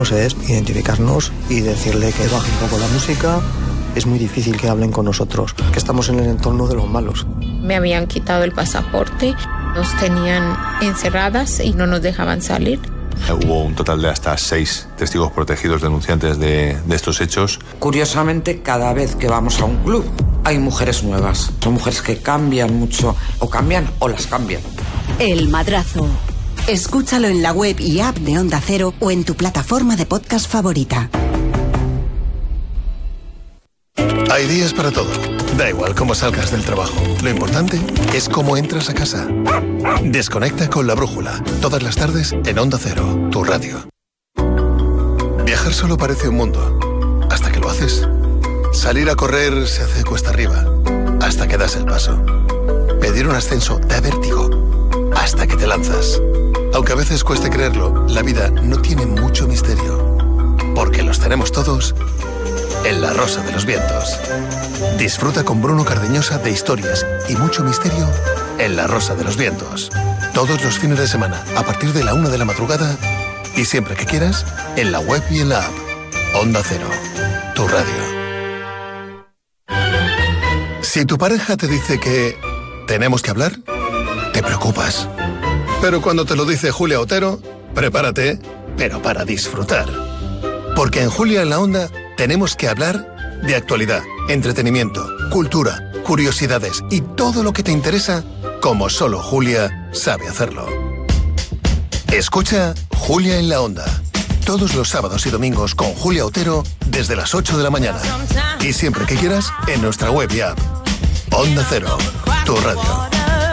Es identificarnos y decirle que baje un poco la música. Es muy difícil que hablen con nosotros, que estamos en el entorno de los malos. Me habían quitado el pasaporte, nos tenían encerradas y no nos dejaban salir. Hubo un total de hasta 6 testigos protegidos denunciantes de estos hechos. Curiosamente, cada vez que vamos a un club hay mujeres nuevas. Son mujeres que cambian mucho, o cambian o las cambian. El Madrazo. Escúchalo en la web y app de Onda Cero o en tu plataforma de podcast favorita. Hay días para todo. Da igual cómo salgas del trabajo. Lo importante es cómo entras a casa. Desconecta con La Brújula. Todas las tardes en Onda Cero, tu radio. Viajar solo parece un mundo. Hasta que lo haces. Salir a correr se hace cuesta arriba. Hasta que das el paso. Pedir un ascenso da vértigo. Hasta que te lanzas. Aunque a veces cueste creerlo, la vida no tiene mucho misterio. Porque los tenemos todos en La Rosa de los Vientos. Disfruta con Bruno Cardeñosa de historias y mucho misterio en La Rosa de los Vientos. Todos los fines de semana, a partir de la 1 de la madrugada y siempre que quieras, en la web y en la app. Onda Cero, tu radio. Si tu pareja te dice que tenemos que hablar, te preocupas. Pero cuando te lo dice Julia Otero, prepárate, pero para disfrutar. Porque en Julia en la Onda tenemos que hablar de actualidad, entretenimiento, cultura, curiosidades y todo lo que te interesa, como solo Julia sabe hacerlo. Escucha Julia en la Onda, todos los sábados y domingos con Julia Otero desde las 8 de la mañana. Y siempre que quieras, en nuestra web y app. Onda Cero, tu radio.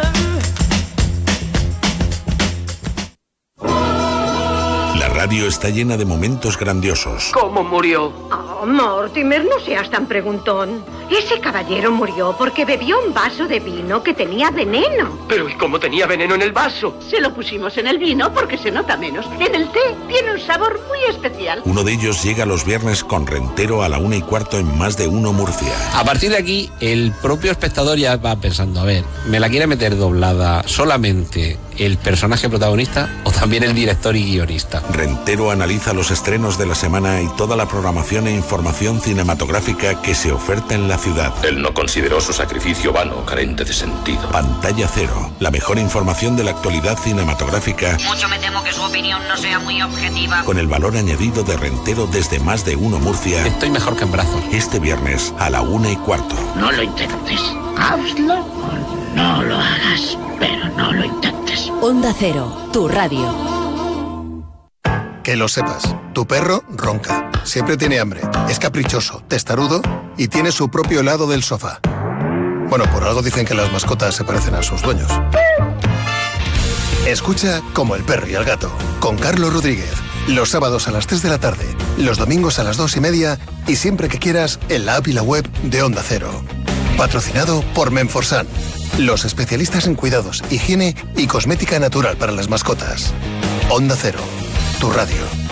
La radio está llena de momentos grandiosos. ¿Cómo murió? Oh, Mortimer, no seas tan preguntón. Ese caballero murió porque bebió un vaso de vino que tenía veneno. Pero ¿y cómo tenía veneno en el vaso? Se lo pusimos en el vino porque se nota menos. En el té tiene un sabor muy especial. Uno de ellos llega los viernes con Rentero a la 1:15 en Más de Uno Murcia. A partir de aquí, el propio espectador ya va pensando, a ver, ¿me la quiere meter doblada solamente el personaje protagonista o también el director y guionista? Rentero analiza los estrenos de la semana y toda la programación e información cinematográfica que se oferta en la ciudad. Él no consideró su sacrificio vano, carente de sentido. Pantalla Cero, la mejor información de la actualidad cinematográfica. Mucho me temo que su opinión no sea muy objetiva. Con el valor añadido de Rentero desde Más de Uno Murcia. Estoy mejor que en brazos. Este viernes a la 1:15. No lo intentes. Hazlo o no lo hagas, pero no lo intentes. Onda Cero, tu radio. Que lo sepas, tu perro ronca, siempre tiene hambre, es caprichoso, testarudo y tiene su propio helado del sofá. Bueno, por algo dicen que las mascotas se parecen a sus dueños. Escucha Como el perro y el gato, con Carlos Rodríguez, los sábados a las 3 de la tarde, los domingos a las 2:30 y siempre que quieras en la app y la web de Onda Cero. Patrocinado por Menforsan, los especialistas en cuidados, higiene y cosmética natural para las mascotas. Onda Cero, tu radio.